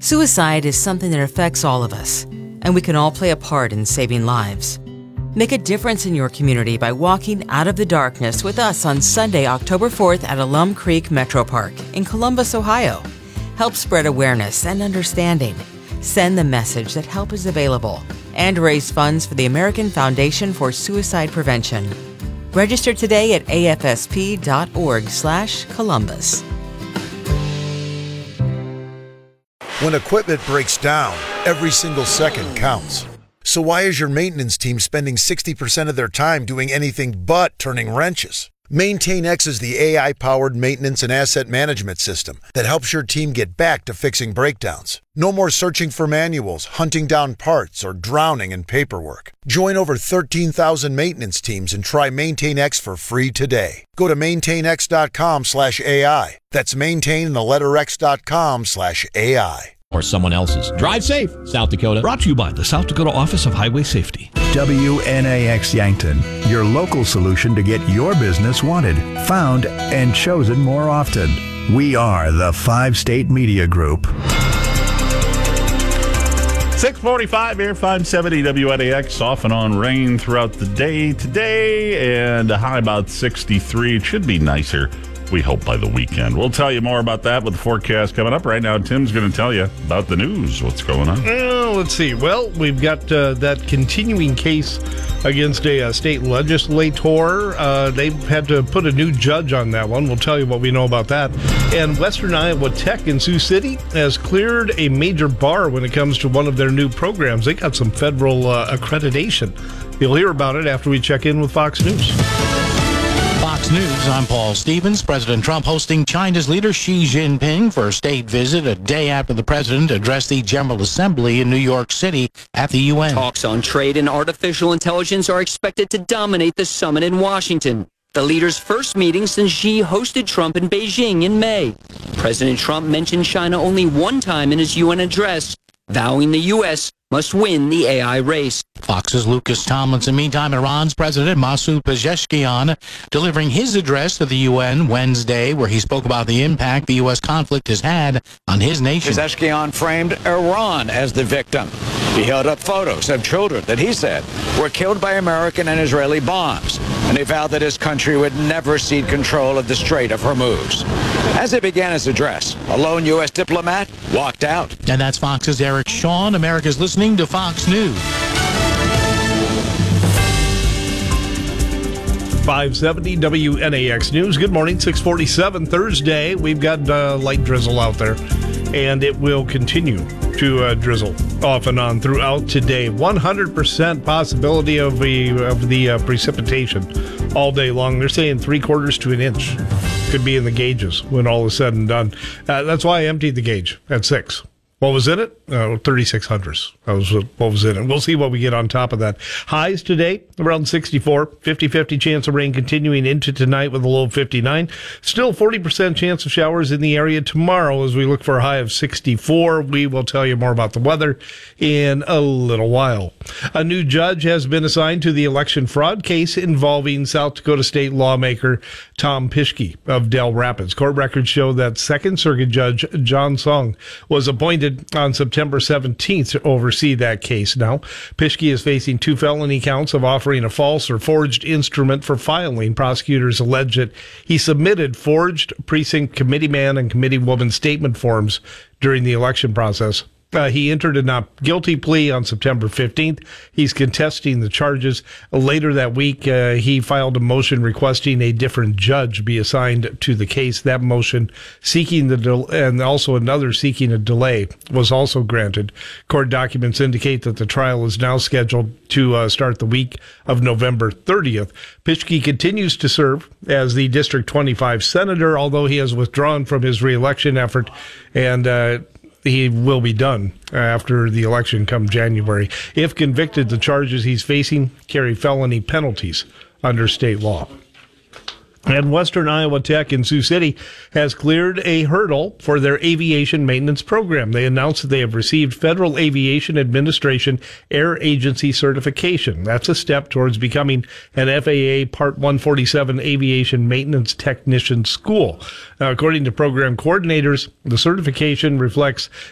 Suicide is something that affects all of us, and we can all play a part in saving lives. Make a difference in your community by walking out of the darkness with us on Sunday, October 4th at Alum Creek Metro Park in Columbus, Ohio. Help spread awareness and understanding. Send the message that help is available and raise funds for the American Foundation for Suicide Prevention. Register today at afsp.org/Columbus. When equipment breaks down, every single second counts. So why is your maintenance team spending 60% of their time doing anything but turning wrenches? MaintainX is the AI-powered maintenance and asset management system that helps your team get back to fixing breakdowns. No more searching for manuals, hunting down parts, or drowning in paperwork. Join over 13,000 maintenance teams and try MaintainX for free today. Go to maintainx.com/AI. That's maintain and the letter x.com/AI. Or someone else's. Drive safe, South Dakota. Brought to you by the South Dakota Office of Highway Safety. WNAX Yankton, your local solution to get your business wanted, found, and chosen more often. We are the 5-State Media Group. 6:45 here, 570 WNAX. Off and on rain throughout the day today, and a high about 63. It should be nicer, we hope, by the weekend. We'll tell you more about that with the forecast coming up. Right now, Tim's going to tell you about the news. What's going on? Let's see. Well, we've got that continuing case against a state legislator. They've had to put a new judge on that one. We'll tell you what we know about that. And Western Iowa Tech in Sioux City has cleared a major bar when it comes to one of their new programs. They got some federal accreditation. You'll hear about it after we check in with Fox News. Fox News, I'm Paul Stevens. President Trump hosting China's leader Xi Jinping for a state visit a day after the president addressed the General Assembly in New York City at the UN. Talks on trade and artificial intelligence are expected to dominate the summit in Washington. The leaders' first meeting since Xi hosted Trump in Beijing in May. President Trump mentioned China only one time in his UN address, vowing the U.S. must win the AI race. Fox's Lucas Tomlinson. Meantime, Iran's President Masoud Pezeshkian delivering his address to the UN Wednesday, where he spoke about the impact the U.S. conflict has had on his nation. Pezeshkian framed Iran as the victim. He held up photos of children that he said were killed by American and Israeli bombs, and he vowed that his country would never cede control of the Strait of Hormuz. As he began his address, a lone U.S. diplomat walked out. And that's Fox's Eric Shawn. America's listening to Fox News. 570 WNAX News. Good morning, 647 Thursday. We've got light drizzle out there, and it will continue to drizzle off and on throughout today. 100% possibility of the precipitation all day long. They're saying 3/4 to an inch could be in the gauges when all is said and done. That's why I emptied the gauge at 6. What was in it? 3,600s. That was what was in it. We'll see what we get on top of that. Highs today, around 64. 50-50 chance of rain continuing into tonight with a low of 59. Still 40% chance of showers in the area tomorrow as we look for a high of 64. We will tell you more about the weather in a little while. A new judge has been assigned to the election fraud case involving South Dakota State lawmaker Tom Pischke of Dell Rapids. Court records show that Second Circuit Judge John Song was appointed on September 17th to oversee that case. Now, Pischke is facing 2 felony counts of offering a false or forged instrument for filing. Prosecutors allege that he submitted forged precinct committeeman and committeewoman statement forms during the election process. He entered a not guilty plea on September 15th. He's contesting the charges. Later that week, he filed a motion requesting a different judge be assigned to the case. That motion seeking and also another seeking a delay was also granted. Court documents indicate that the trial is now scheduled to start the week of November 30th. Pischke continues to serve as the District 25 senator, although he has withdrawn from his reelection effort, and he will be done after the election come January. If convicted, the charges he's facing carry felony penalties under state law. And Western Iowa Tech in Sioux City has cleared a hurdle for their aviation maintenance program. They announced that they have received Federal Aviation Administration Air Agency certification. That's a step towards becoming an FAA Part 147 aviation maintenance technician school. According to program coordinators, the certification reflects